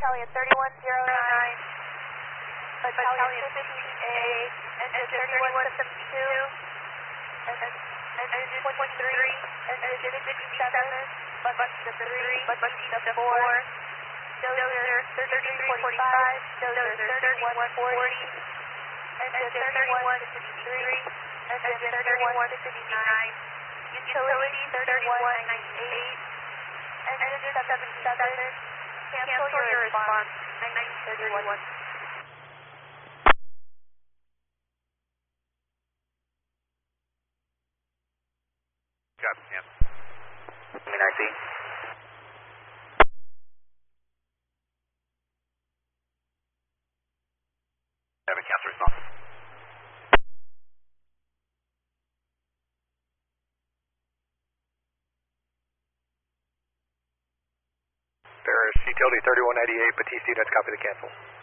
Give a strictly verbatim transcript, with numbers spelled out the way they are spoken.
Battalion thirty-one oh nine, Battalion fifteen A, engine thirty-one seventy-two, engine twenty-three, engine sixty-seven, bus to three, bus to four, dozer thirty-three forty-five, dozer thirty-one forty, engine thirty-one fifty-three, engine thirty-one fifty-nine, utility thirty-one ninety-eight, engine seventy-seven, cancel your response, nine thirty-one. Copy, cancel. Give me an I C. Have a cancel response. Paris Utility thirty-one ninety-eight, Batiste units, copy the cancel.